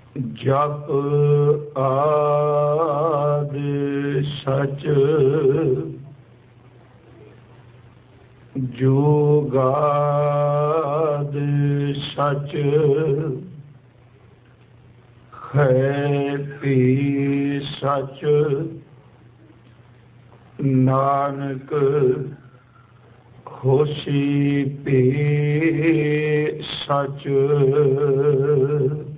ਜਪ ਆਦਿ ਸਚ ਜੁਗਾਦਿ ਸਚ ਹੈ ਭੀ ਸਚ ਨਾਨਕ ਹੋਸੀ ਭੀ ਸਚ।